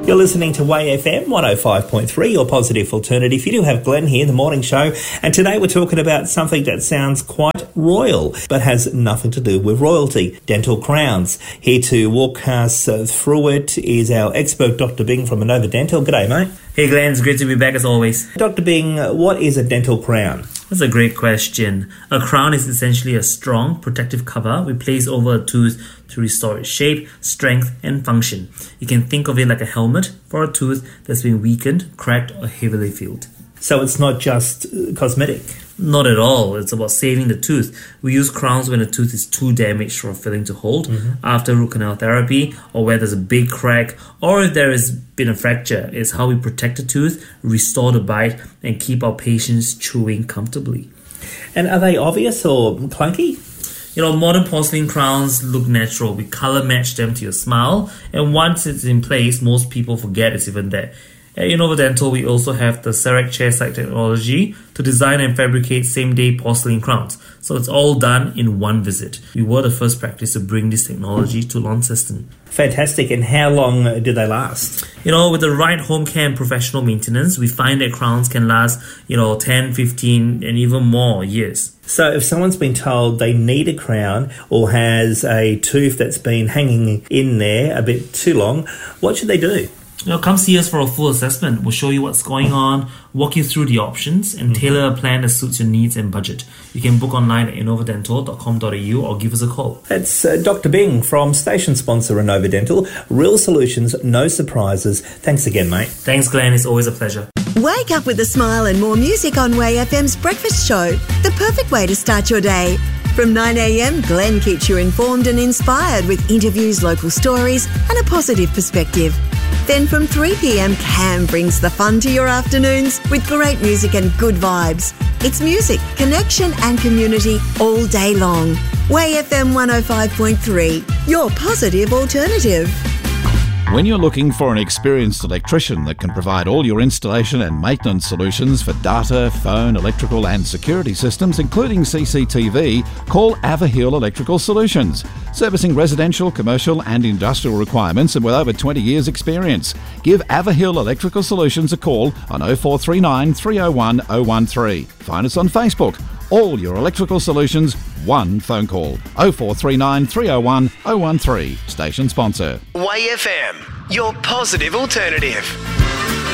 You're listening to Way FM 105.3, your positive alternative. You do have Glenn here, the morning show, and today we're talking about something that sounds quite royal, but has nothing to do with royalty, dental crowns. Here to walk us through it is our expert, Dr. Bing from Inova Dental. G'day, mate. Hey Glenn, it's great to be back as always. Dr. Bing, what is a dental crown? That's a great question. A crown is essentially a strong, protective cover we place over a tooth to restore its shape, strength, and function. You can think of it like a helmet for a tooth that's been weakened, cracked, or heavily filled. So it's not just cosmetic? Not at all. It's about saving the tooth. We use crowns when a tooth is too damaged for a filling to hold, after root canal therapy, or where there's a big crack, or if there has been a fracture. It's how we protect the tooth, restore the bite, and keep our patients chewing comfortably. And are they obvious or clunky? You know, modern porcelain crowns look natural. We color match them to your smile, and once it's in place, most people forget it's even there. At Inova Dental, we also have the CEREC chairside technology to design and fabricate same-day porcelain crowns. So it's all done in one visit. We were the first practice to bring this technology to Launceston. Fantastic. And how long do they last? You know, with the right home care and professional maintenance, we find that crowns can last, 10, 15, and even more years. So if someone's been told they need a crown or has a tooth that's been hanging in there a bit too long, what should they do? Come see us for a full assessment. We'll show you what's going on, walk you through the options, and tailor a plan that suits your needs and budget. You can book online at innovadental.com.au or give us a call. That's Dr. Bing from station sponsor Inova Dental. Real solutions, no surprises. Thanks again, mate. Thanks, Glenn. It's always a pleasure. Wake up with a smile and more music on Way FM's Breakfast Show. The perfect way to start your day. From 9 a.m, Glenn keeps you informed and inspired with interviews, local stories, and a positive perspective. Then from 3 p.m, Cam brings the fun to your afternoons with great music and good vibes. It's music, connection and community all day long. Way FM 105.3, your positive alternative. When you're looking for an experienced electrician that can provide all your installation and maintenance solutions for data, phone, electrical and security systems, including CCTV, call Averhill Electrical Solutions. Servicing residential, commercial and industrial requirements and with over 20 years experience. Give Averhill Electrical Solutions a call on 0439 301 013. Find us on Facebook. All your electrical solutions, one phone call. 0439 301 013. Station sponsor. Way FM, your positive alternative.